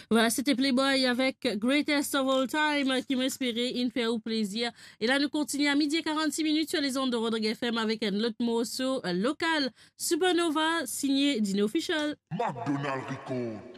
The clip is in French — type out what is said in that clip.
Voilà, c'était Playboy avec Greatest of All Time qui m'inspirait, il me fait au plaisir. Et là, nous continuons à midi et 46 minutes sur les ondes de Rodrigue FM avec un autre morceau local, Supernova, signé Dino Official. McDonald Record.